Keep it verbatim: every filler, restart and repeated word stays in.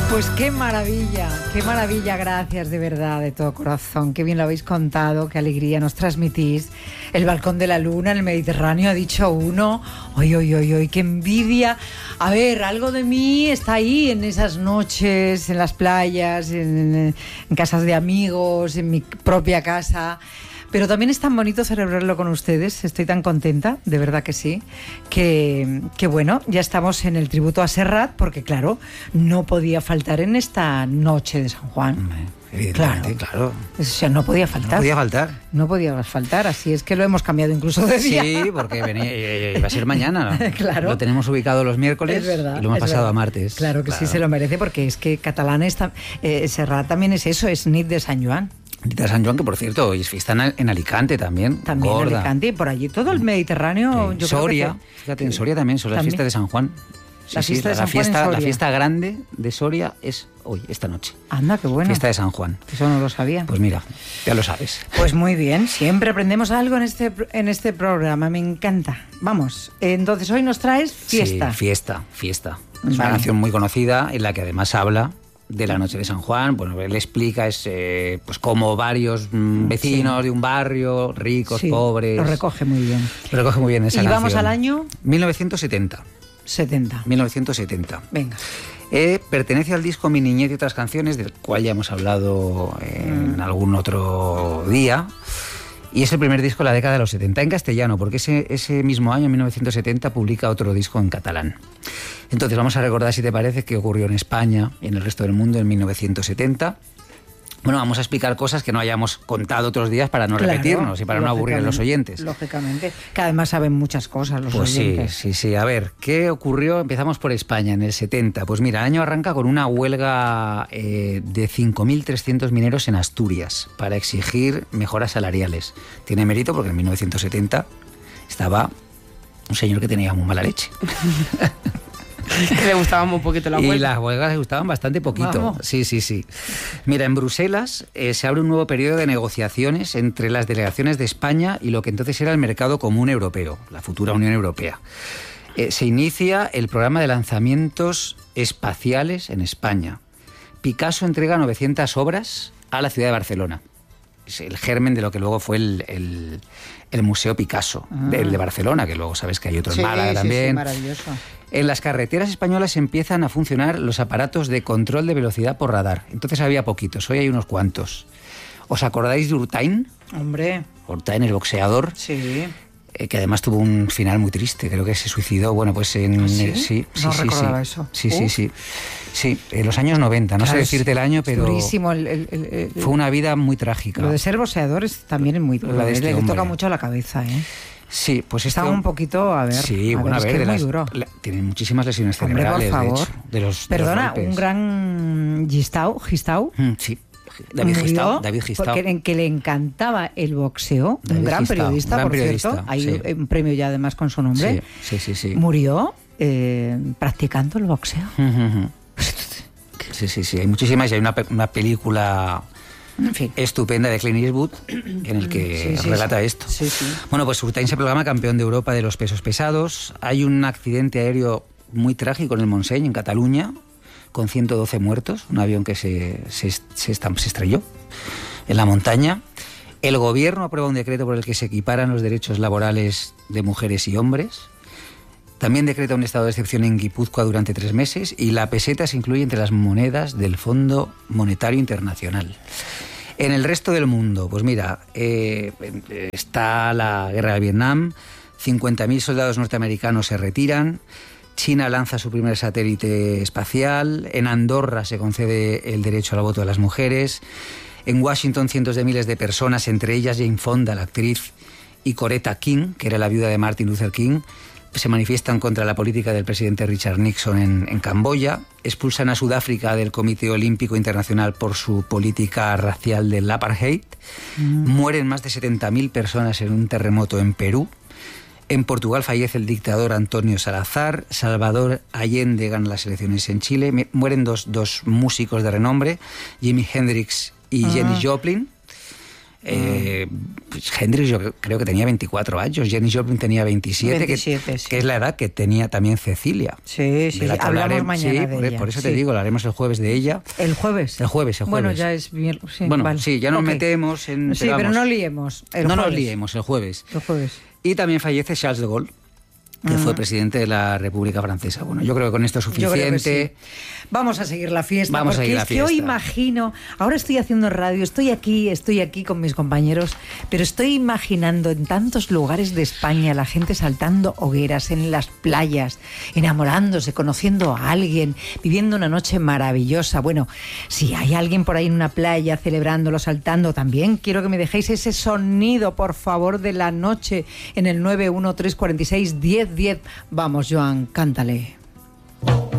Pues qué maravilla, qué maravilla, gracias de verdad, de todo corazón, qué bien lo habéis contado, qué alegría nos transmitís. El balcón de la luna en el Mediterráneo, ha dicho uno, oy, oy, oy, oy, qué envidia. A ver, algo de mí está ahí en esas noches, en las playas, en, en casas de amigos, en mi propia casa. Pero también es tan bonito celebrarlo con ustedes, estoy tan contenta, de verdad que sí, que, que bueno, ya estamos en el tributo a Serrat, porque claro, no podía faltar en esta noche de San Juan. Evidentemente, claro. claro. O sea, no podía faltar. No podía faltar. No podía faltar, así es que lo hemos cambiado incluso de día. Sí, porque venía, iba a ser mañana, ¿no? Claro. Lo tenemos ubicado los miércoles, es verdad, y lo hemos pasado verdad. a martes. Claro que claro. sí se lo merece, porque es que catalán está, eh, Serrat también es eso, es nit de San Juan. De San Juan, que por cierto, hoy es fiesta en, en Alicante también. También gorda. en Alicante y por allí, todo el Mediterráneo. Sí. Yo Soria, creo que, fíjate, en Soria también son las fiestas de San Juan. Sí, la fiesta sí, de San la, fiesta, Juan en Soria. La fiesta grande de Soria es hoy, esta noche. Anda, qué bueno. Fiesta de San Juan. Eso no lo sabía. Pues mira, ya lo sabes. Pues muy bien, siempre aprendemos algo en este, en este programa, me encanta. Vamos, entonces hoy nos traes fiesta. Sí, fiesta, fiesta. Es Vale. una canción muy conocida en la que además habla de la noche de San Juan. Bueno, él explica es, eh, pues cómo varios mm, vecinos sí. de un barrio, ricos, sí, pobres. Lo recoge muy bien. Lo recoge muy bien esa ¿Y canción. vamos al año? mil novecientos setenta. setenta. mil novecientos setenta. Venga. Eh, pertenece al disco Mi niñez y otras canciones, del cual ya hemos hablado en mm. algún otro día. Y es el primer disco de la década de los setenta en castellano, porque ese, ese mismo año, en mil novecientos setenta, publica otro disco en catalán. Entonces vamos a recordar, si te parece, qué ocurrió en España y en el resto del mundo en mil novecientos setenta. Bueno, vamos a explicar cosas que no hayamos contado otros días para no claro, repetirnos y para no aburrir a los oyentes. Lógicamente, que además saben muchas cosas los pues oyentes. Sí, sí, sí. A ver, ¿qué ocurrió? Empezamos por España en el setenta. Pues mira, el año arranca con una huelga eh, de cinco mil trescientos mineros en Asturias para exigir mejoras salariales. Tiene mérito porque en mil novecientos setenta estaba un señor que tenía muy mala leche. Que le gustaban muy poquito las huelgas. Y las huelgas le gustaban bastante poquito. Vamos. Sí, sí, sí. Mira, en Bruselas eh, se abre un nuevo periodo de negociaciones entre las delegaciones de España y lo que entonces era el mercado común europeo, la futura Unión Europea. Eh, se inicia el programa de lanzamientos espaciales en España. Picasso entrega novecientas obras a la ciudad de Barcelona. Es el germen de lo que luego fue el, el, el Museo Picasso, ah. el de Barcelona, que luego sabes que hay otro sí, en Málaga sí, también. Sí, maravilloso. En las carreteras españolas empiezan a funcionar los aparatos de control de velocidad por radar. Entonces había poquitos, hoy hay unos cuantos. ¿Os acordáis de Urtain? Hombre. Urtain, el boxeador. Sí. Eh, que además tuvo un final muy triste, creo que se suicidó. Bueno, pues en... ¿Ah, sí? Eh, sí, no sí, recordaba sí, eso. Sí, sí, sí. Sí, en los años noventa, no claro, sé decirte el año, pero... Durísimo. El, el, el, el, fue una vida muy trágica. Lo de ser boxeador es también muy duro. La de este le hombre. toca mucho la cabeza, ¿eh? Sí, pues este estaba un poquito, a ver, sí, a bueno, ver, a ver, es que de es muy las, duro. La, tienen muchísimas lesiones Hombre, cerebrales, por favor. de hecho, de los Perdona, de los un gran Gistau, Gistau. Mm, sí, David Gistau, David Gistau. Porque en que le encantaba el boxeo, David un gran Gistau, periodista, gran por periodista, cierto, hay sí. un premio ya además con su nombre. Sí, sí, sí, sí. Murió eh, practicando el boxeo. Sí, sí, sí, hay muchísimas, y hay una, una película... En fin. estupenda de Clint Eastwood en el que sí, sí, relata sí. esto. Sí, sí. Bueno, pues Urtain se proclama campeón de Europa de los pesos pesados. Hay un accidente aéreo muy trágico en el Montseny, en Cataluña, con ciento doce muertos, un avión que se, se, se, se estrelló en la montaña. El gobierno aprueba un decreto por el que se equiparan los derechos laborales de mujeres y hombres. También decreta un estado de excepción en Guipúzcoa durante tres meses y la peseta se incluye entre las monedas del Fondo Monetario Internacional. En el resto del mundo, pues mira, eh, está la guerra de Vietnam, cincuenta mil soldados norteamericanos se retiran, China lanza su primer satélite espacial, en Andorra se concede el derecho al voto de las mujeres, en Washington cientos de miles de personas, entre ellas Jane Fonda, la actriz, y Coretta King, que era la viuda de Martin Luther King, se manifiestan contra la política del presidente Richard Nixon en, en Camboya, expulsan a Sudáfrica del Comité Olímpico Internacional por su política racial del apartheid, mm. mueren más de setenta mil personas en un terremoto en Perú, en Portugal fallece el dictador Antonio Salazar, Salvador Allende gana las elecciones en Chile, mueren dos, dos músicos de renombre, Jimi Hendrix y ah. Jenny Joplin. Eh, pues Hendrix yo creo que tenía veinticuatro años, Janis Joplin tenía veintisiete, veintisiete que, sí. que es la edad que tenía también Cecilia. Sí, sí, de la sí. que Hablamos hablaremos- mañana sí, de por, ella. por eso sí. te digo, lo haremos el jueves de ella. ¿El jueves? El jueves, el jueves. Bueno, ya es bien. Sí, Bueno, vale. sí, ya nos Ok. metemos en... Sí, pero vamos, no liemos. El no nos jueves. liemos, el jueves. El jueves. Y también fallece Charles de Gaulle, que Ah. fue presidente de la República Francesa. Bueno, yo creo que con esto es Yo creo suficiente. que sí. Vamos a seguir la fiesta. Vamos a porque seguir la es que hoy fiesta. imagino, ahora estoy haciendo radio, estoy aquí, estoy aquí con mis compañeros, pero estoy imaginando en tantos lugares de España la gente saltando hogueras en las playas, enamorándose, conociendo a alguien, viviendo una noche maravillosa. Bueno, si hay alguien por ahí en una playa celebrándolo, saltando, también quiero que me dejéis ese sonido, por favor, de la noche en el nueve uno tres cuatro seis uno cero uno cero. Vamos, Joan, cántale.